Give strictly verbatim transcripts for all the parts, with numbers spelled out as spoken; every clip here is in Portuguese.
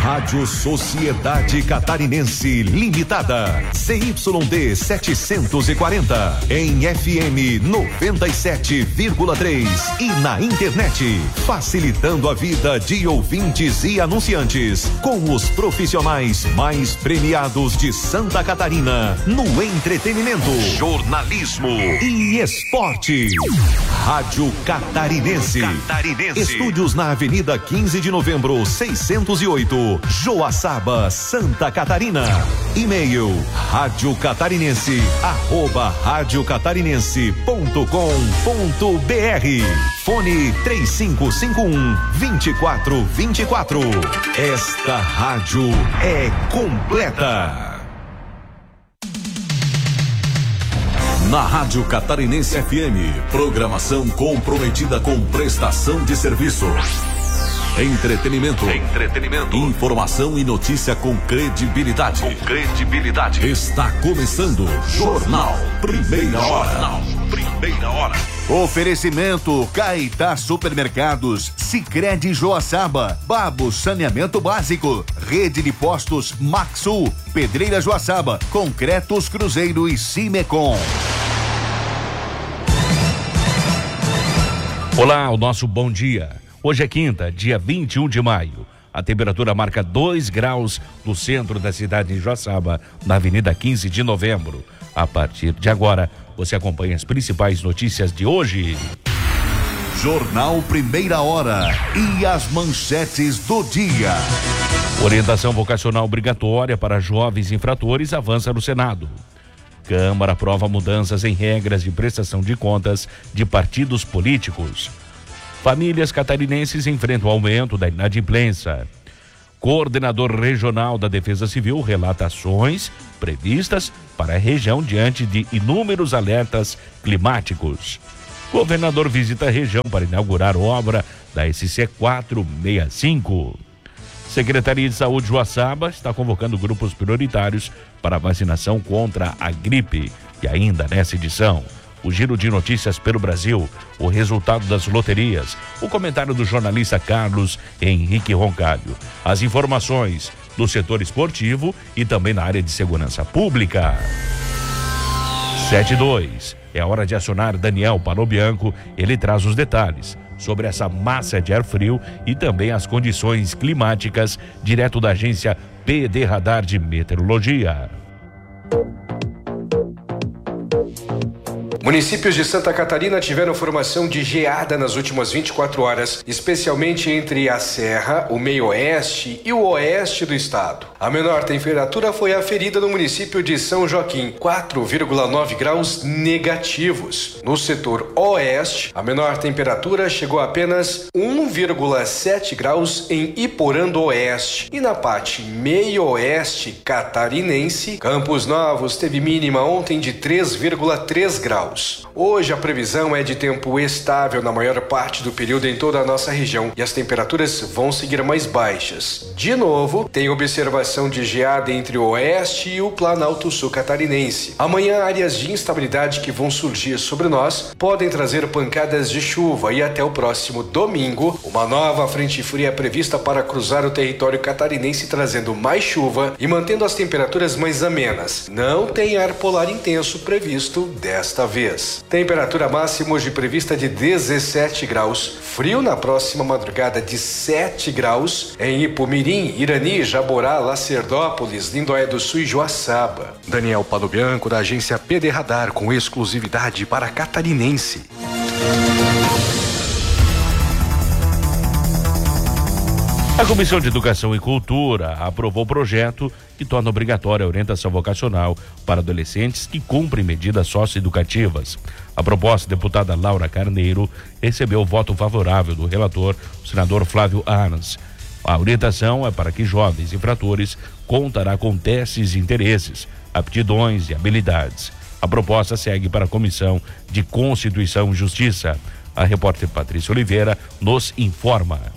Rádio Sociedade Catarinense Limitada, C Y D setecentos e quarenta, em F M noventa e sete vírgula três e na internet, facilitando a vida de ouvintes e anunciantes, com os profissionais mais premiados de Santa Catarina no entretenimento, jornalismo e esporte. Rádio Catarinense. Catarinense. Estúdios na Avenida quinze de Novembro, seiscentos e oito, Joaçaba, Santa Catarina. E-mail rádio catarinense arroba rádio catarinense ponto com ponto br. Fone três cinco cinco um, dois quatro dois quatro. Esta rádio é completa. Na Rádio Catarinense F M, programação comprometida com prestação de serviço. Entretenimento. Entretenimento. Informação e notícia com credibilidade. Com credibilidade. Está começando Jornal Primeira Hora. Jornal Primeira Hora. Oferecimento Caetá Supermercados, Sicredi Joaçaba, Babo Saneamento Básico, Rede de Postos Maxul, Pedreira Joaçaba, Concretos Cruzeiro e Cimecom. Olá, o nosso bom dia. Hoje é quinta, dia vinte e um de maio. A temperatura marca dois graus no centro da cidade de Joaçaba, na Avenida quinze de Novembro. A partir de agora, você acompanha as principais notícias de hoje. Jornal Primeira Hora e as manchetes do dia. Orientação vocacional obrigatória para jovens infratores avança no Senado. Câmara aprova mudanças em regras de prestação de contas de partidos políticos. Famílias catarinenses enfrentam o aumento da inadimplência. Coordenador regional da Defesa Civil relata ações previstas para a região diante de inúmeros alertas climáticos. Governador visita a região para inaugurar obra da S C quatrocentos e sessenta e cinco. Secretaria de Saúde de Joaçaba está convocando grupos prioritários para vacinação contra a gripe. E ainda nessa edição, o giro de notícias pelo Brasil, o resultado das loterias, o comentário do jornalista Carlos Henrique Roncalho, as informações do setor esportivo e também na área de segurança pública. sete e dois, é a hora de acionar Daniel Palobianco, ele traz os detalhes sobre essa massa de ar frio e também as condições climáticas, direto da agência P D Radar de Meteorologia. Municípios de Santa Catarina tiveram formação de geada nas últimas vinte e quatro horas, especialmente entre a Serra, o meio-oeste e o oeste do estado. A menor temperatura foi aferida no município de São Joaquim, quatro vírgula nove graus negativos. No setor oeste, a menor temperatura chegou a apenas um vírgula sete graus em Iporã do Oeste. E na parte meio-oeste catarinense, Campos Novos teve mínima ontem de três vírgula três graus. Hoje a previsão é de tempo estável na maior parte do período em toda a nossa região e as temperaturas vão seguir mais baixas. De novo, tem observação de geada entre o oeste e o Planalto Sul catarinense. Amanhã, áreas de instabilidade que vão surgir sobre nós podem trazer pancadas de chuva e até o próximo domingo, uma nova frente fria é prevista para cruzar o território catarinense, trazendo mais chuva e mantendo as temperaturas mais amenas. Não tem ar polar intenso previsto desta vez. Temperatura máxima hoje prevista de dezessete graus. Frio na próxima madrugada de sete graus em Ipumirim, Irani, Jaborá, Lacerdópolis, Lindóia do Sul e Joaçaba. Daniel Palobianco, da agência P D Radar, com exclusividade para catarinense. A Comissão de Educação e Cultura aprovou o projeto que torna obrigatória a orientação vocacional para adolescentes que cumprem medidas socioeducativas. A proposta, da deputada Laura Carneiro, recebeu o voto favorável do relator, o senador Flávio Arns. A orientação é para que jovens infratores contará com testes de interesses, aptidões e habilidades. A proposta segue para a Comissão de Constituição e Justiça. A repórter Patrícia Oliveira nos informa.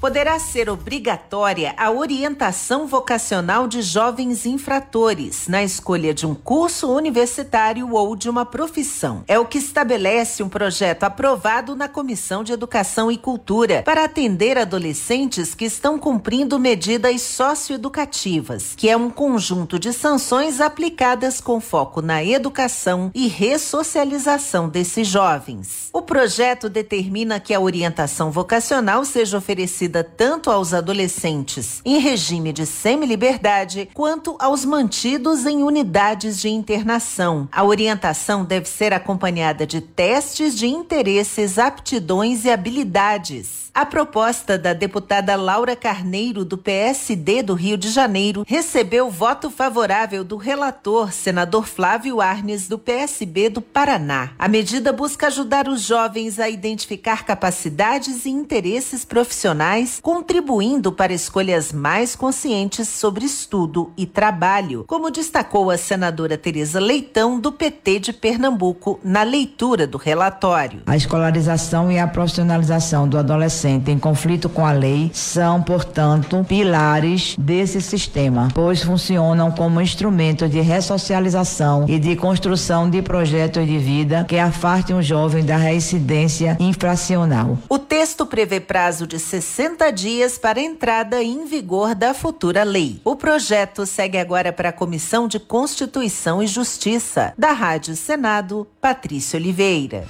poderá ser obrigatória a orientação vocacional de jovens infratores na escolha de um curso universitário ou de uma profissão. É o que estabelece um projeto aprovado na Comissão de Educação e Cultura para atender adolescentes que estão cumprindo medidas socioeducativas, que é um conjunto de sanções aplicadas com foco na educação e ressocialização desses jovens. O projeto determina que a orientação vocacional seja oferecida tanto aos adolescentes em regime de semiliberdade quanto aos mantidos em unidades de internação. A orientação deve ser acompanhada de testes de interesses, aptidões e habilidades. A proposta da deputada Laura Carneiro, do P S D do Rio de Janeiro, recebeu voto favorável do relator, senador Flávio Arnes, do P S B do Paraná. A medida busca ajudar os jovens a identificar capacidades e interesses profissionais, contribuindo para escolhas mais conscientes sobre estudo e trabalho, como destacou a senadora Tereza Leitão, do P T de Pernambuco, na leitura do relatório. A escolarização e a profissionalização do adolescente em conflito com a lei são, portanto, pilares desse sistema, pois funcionam como instrumento de ressocialização e de construção de projetos de vida que afastem o jovem da reincidência infracional. O texto prevê prazo de sessenta dias para a entrada em vigor da futura lei. O projeto segue agora para a Comissão de Constituição e Justiça. Da Rádio Senado, Patrícia Oliveira.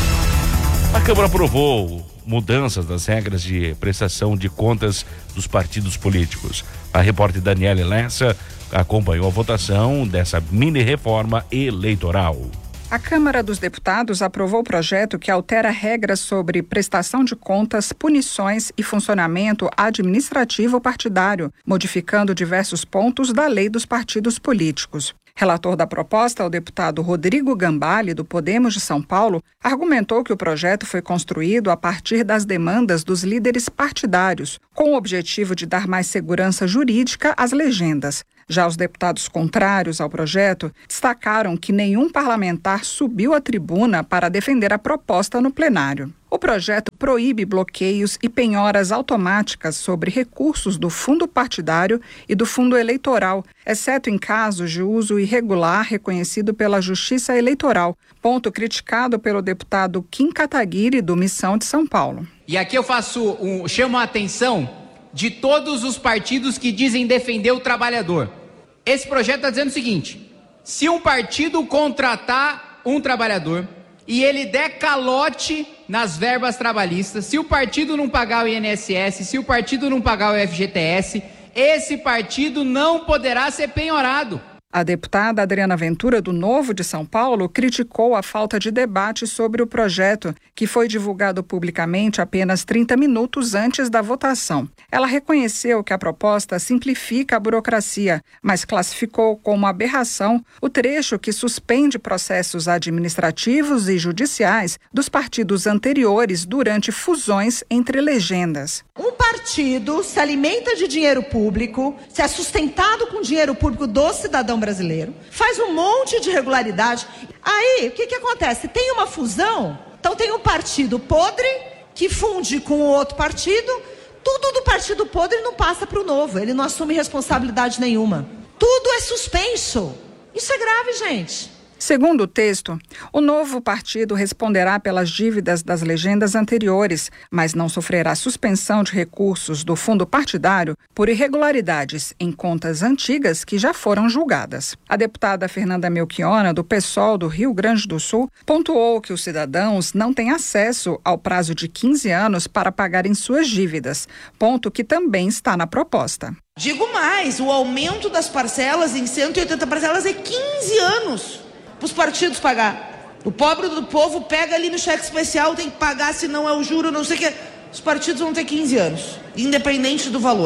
A Câmara aprovou mudanças das regras de prestação de contas dos partidos políticos. A repórter Daniele Lessa acompanhou a votação dessa mini-reforma eleitoral. A Câmara dos Deputados aprovou o projeto que altera regras sobre prestação de contas, punições e funcionamento administrativo partidário, modificando diversos pontos da lei dos partidos políticos. Relator da proposta, o deputado Rodrigo Gambale, do Podemos de São Paulo, argumentou que o projeto foi construído a partir das demandas dos líderes partidários, com o objetivo de dar mais segurança jurídica às legendas. Já os deputados contrários ao projeto destacaram que nenhum parlamentar subiu à tribuna para defender a proposta no plenário. O projeto proíbe bloqueios e penhoras automáticas sobre recursos do fundo partidário e do fundo eleitoral, exceto em casos de uso irregular reconhecido pela Justiça Eleitoral, ponto criticado pelo deputado Kim Kataguiri, do Missão de São Paulo. E aqui eu faço um, chamo a atenção de todos os partidos que dizem defender o trabalhador. Esse projeto está dizendo o seguinte: se um partido contratar um trabalhador e ele der calote nas verbas trabalhistas, se o partido não pagar o I N S S, se o partido não pagar o F G T S, esse partido não poderá ser penhorado. A deputada Adriana Ventura, do Novo de São Paulo, criticou a falta de debate sobre o projeto, que foi divulgado publicamente apenas trinta minutos antes da votação. Ela reconheceu que a proposta simplifica a burocracia, mas classificou como aberração o trecho que suspende processos administrativos e judiciais dos partidos anteriores durante fusões entre legendas. Um partido se alimenta de dinheiro público, se é sustentado com dinheiro público do cidadão brasileiro, faz um monte de irregularidade. Aí, o que que acontece? Tem uma fusão, então tem um partido podre que funde com o outro partido, tudo do partido podre não passa para o novo, ele não assume responsabilidade nenhuma. Tudo é suspenso. Isso é grave, gente. Segundo o texto, o novo partido responderá pelas dívidas das legendas anteriores, mas não sofrerá suspensão de recursos do fundo partidário por irregularidades em contas antigas que já foram julgadas. A deputada Fernanda Melchiona, do PSOL do Rio Grande do Sul, pontuou que os cidadãos não têm acesso ao prazo de quinze anos para pagarem suas dívidas, ponto que também está na proposta. Digo mais, o aumento das parcelas em cento e oitenta parcelas é quinze anos. Para os partidos pagar. O pobre do povo pega ali no cheque especial, tem que pagar, se não é o juro, não sei o que. Os partidos vão ter quinze anos, independente do valor. O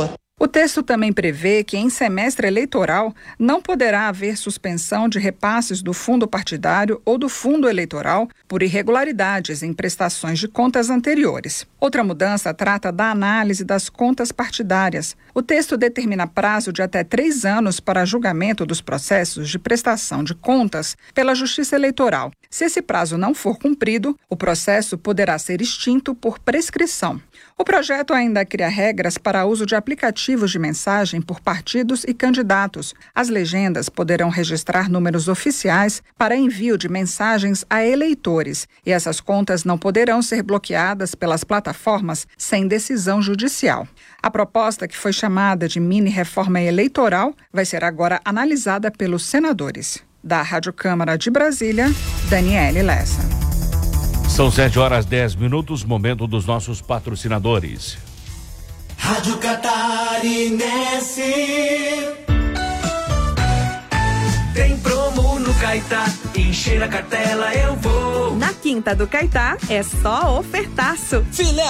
O texto também prevê que em semestre eleitoral não poderá haver suspensão de repasses do fundo partidário ou do fundo eleitoral por irregularidades em prestações de contas anteriores. Outra mudança trata da análise das contas partidárias. O texto determina prazo de até três anos para julgamento dos processos de prestação de contas pela Justiça Eleitoral. Se esse prazo não for cumprido, o processo poderá ser extinto por prescrição. O projeto ainda cria regras para uso de aplicativos de mensagem por partidos e candidatos. As legendas poderão registrar números oficiais para envio de mensagens a eleitores, e essas contas não poderão ser bloqueadas pelas plataformas sem decisão judicial. A proposta, que foi chamada de mini-reforma eleitoral, vai ser agora analisada pelos senadores. Da Rádio Câmara de Brasília, Daniele Lessa. São sete horas dez minutos, momento dos nossos patrocinadores. Rádio Catarinense. Tem promo no Caetá, encher a cartela eu vou. Na Quinta do Caetá é só ofertaço. Filé